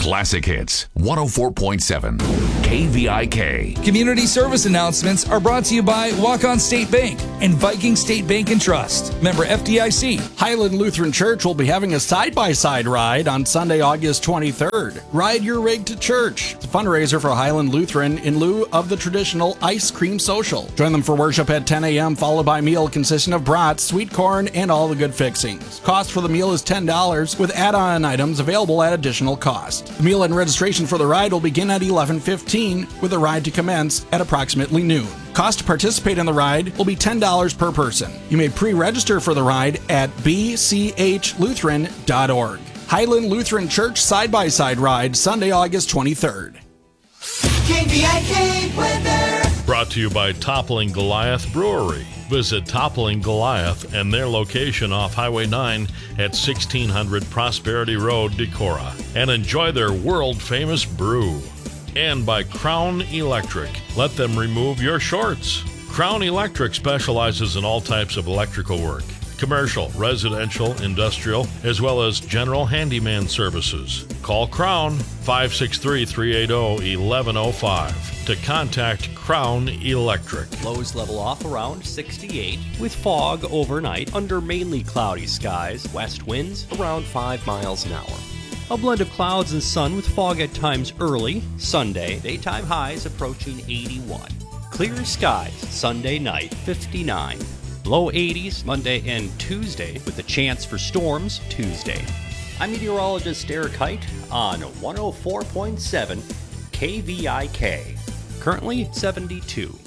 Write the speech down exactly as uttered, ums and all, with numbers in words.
Classic Hits, one oh four point seven, K V I K. Community service announcements are brought to you by Walk-On State Bank and Viking State Bank and Trust. Member F D I C. Highland Lutheran Church will be having a side-by-side ride on Sunday, August twenty-third. Ride your rig to church. It's a fundraiser for Highland Lutheran in lieu of the traditional ice cream social. Join them for worship at ten a.m., followed by a meal consisting of brats, sweet corn, and all the good fixings. Cost for the meal is ten dollars, with add-on items available at additional cost. The meal and registration for the ride will begin at eleven fifteen, with the ride to commence at approximately noon. Cost to participate in the ride will be ten dollars per person. You may pre-register for the ride at b c h lutheran dot org. Highland Lutheran Church Side-by-Side Ride, Sunday, August twenty-third. K V I K weather. Brought to you by Toppling Goliath Brewery. Visit Toppling Goliath and their location off Highway nine at sixteen hundred Prosperity Road, Decorah, and enjoy their world-famous brew. And by Crown Electric. Let them remove your shorts. Crown Electric specializes in all types of electrical work. Commercial, residential, industrial, as well as general handyman services. Call Crown five six three, three eight zero, one one zero five to contact Crown Electric. Lows level off around sixty-eight with fog overnight under mainly cloudy skies. West winds around five miles an hour. A blend of clouds and sun with fog at times early. Sunday, daytime highs approaching eighty-one. Clear skies Sunday night, fifty-nine. Low eighties Monday and Tuesday with a chance for storms Tuesday. I'm meteorologist Eric Height on one oh four point seven K V I K. Currently seventy-two.